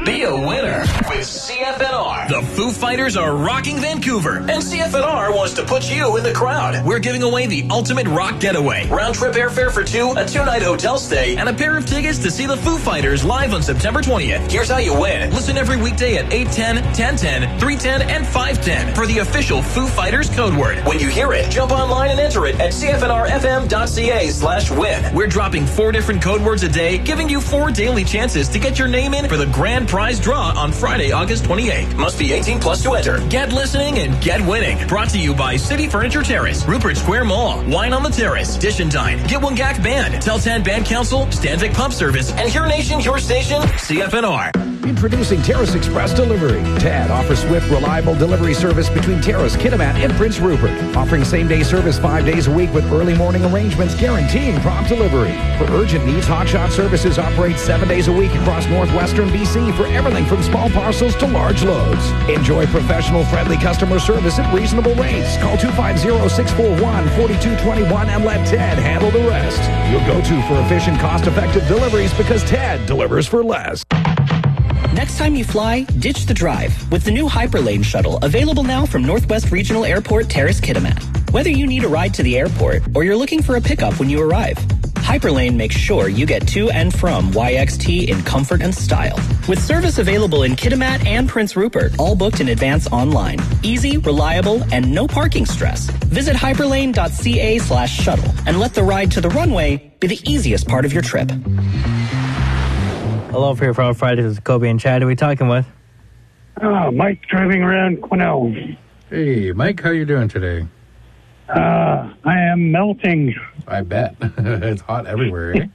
Be a winner with CFNR. The Foo Fighters are rocking Vancouver, and CFNR wants to put you in the crowd. We're giving away the ultimate rock getaway. Round-trip airfare for two, a two-night hotel stay, and a pair of tickets to see the Foo Fighters live on September 20th. Here's how you win. Listen every weekday at 8:10, 10:10, 3:10, and 5:10 for the official Foo Fighters code word. When you hear it, jump online and enter it at cfnrfm.ca/win. We're dropping 4 different code words a day, giving you 4 daily chances to get your name in for the grand prize draw on Friday, August 28th. Must be 18 plus to enter. Get listening and get winning. Brought to you by City Furniture Terrace, Rupert Square Mall, Wine on the Terrace, Dish and Dine, Gitwangak Band, Teltan Band Council, Stanvik Pump Service, and Your Nation, Your Station, CFNR. Introducing Terrace Express Delivery. TED offers swift, reliable delivery service between Terrace, Kitimat, and Prince Rupert. Offering same-day service 5 days a week with early morning arrangements guaranteeing prompt delivery. For urgent needs, Hotshot Services operates 7 days a week across northwestern BC for everything from small parcels to large loads. Enjoy professional, friendly customer service at reasonable rates. Call 250-641-4221 and let TED handle the rest. Your go-to for efficient, cost-effective deliveries because TED delivers for less. Next time you fly, ditch the drive with the new Hyperlane shuttle, available now from Northwest Regional Airport Terrace Kitimat. Whether you need a ride to the airport or you're looking for a pickup when you arrive, Hyperlane makes sure you get to and from YXT in comfort and style. With service available in Kitimat and Prince Rupert, all booked in advance online. Easy, reliable, and no parking stress. Visit hyperlane.ca/shuttle and let the ride to the runway be the easiest part of your trip. Hello, for your Friday. Fridays. This is Kobe and Chad. Who are we talking with? Mike, driving around Quesnel. Hey, Mike, how you doing today? I am melting. I bet. It's hot everywhere, eh?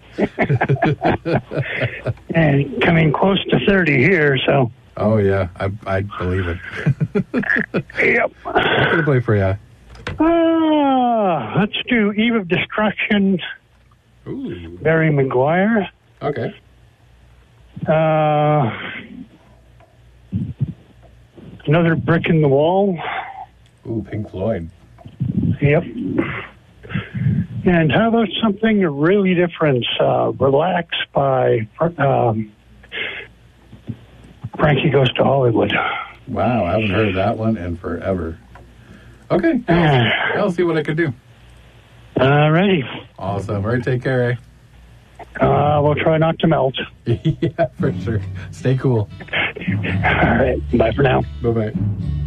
And coming close to 30 here, so. Oh, yeah. I believe it. Yep. What can I play for you? Let's do Eve of Destruction. Ooh. Barry McGuire. Okay. Another Brick in the Wall. Ooh, Pink Floyd. Yep. And how about something really different? Relax by Frankie Goes to Hollywood. Wow, I haven't heard that one in forever. Okay, I'll see what I can do. Alrighty. Awesome. All right, take care, eh? We'll try not to melt. Yeah, for sure. Stay cool. All right. Bye for now. Bye-bye.